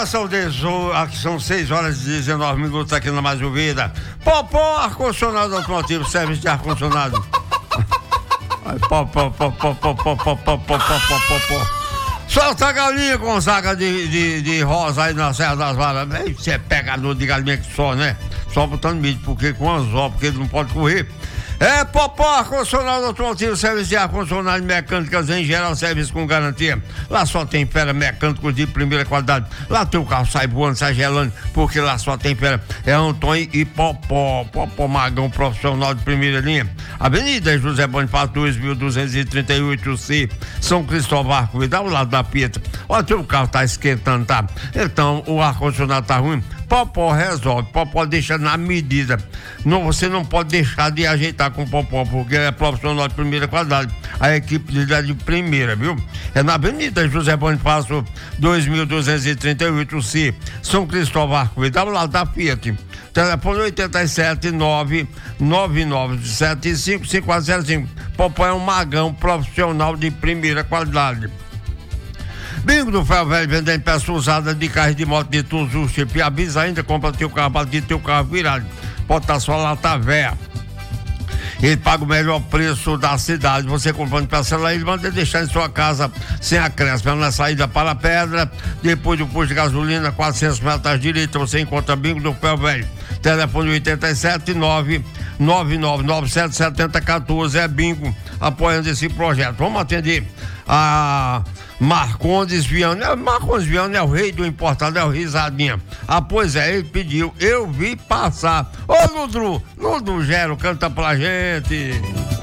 Aqui são 6h19 aqui na Mais Ouvida. Popó, ar-condicionado automotivo, serviço de ar-condicionado. Solta a galinha, Gonzaga de rosa aí na Serra das Varas. Você é pegador de galinha que só, né? Só botando mídia, porque com anzol, porque ele não pode correr. É Popó, ar-condicionado automotivo, serviço de ar-condicionado e mecânicas em geral, serviço com garantia. Lá só tem fera, mecânicos de primeira qualidade. Lá teu carro sai voando, sai gelando, porque lá só tem fera. É Antônio e Popó, Popó Magão, profissional de primeira linha. Avenida José Bonifácio, 2238C, São Cristóvão Arco-Íris, ao lado da Pietra. Olha, teu carro tá esquentando, tá? Então, o ar-condicionado tá ruim. Popó resolve, Popó deixa na medida. Não, você não pode deixar de ajeitar com o Popó, porque é profissional de primeira qualidade. A equipe dele é de primeira, viu? É na Avenida José Bonifácio, 2238C, São Cristóvão Arco-Íris, ao lado da Fiat. Telefone 879-9975-5405. Popó é um magão profissional de primeira qualidade. Bingo do Ferro Velho, vendendo peça usada de carro de moto de todos os tipos. E avisa ainda, compra teu carro, bate teu carro virado. Bota só lata véia. Ele paga o melhor preço da cidade. Você comprando peça lá, ele manda deixar em sua casa sem acréscimo. Na saída para a Pedra, depois do posto de gasolina, 400 metros à direita, você encontra Bingo do Ferro Velho. Telefone 879-9997-7014. É Bingo apoiando esse projeto. Vamos atender a Marcondes Viana. Marcondes Viana é o rei do importado, é o Risadinha. Pois é, ele pediu, eu vi passar. Ô Ludru Gero, canta pra gente.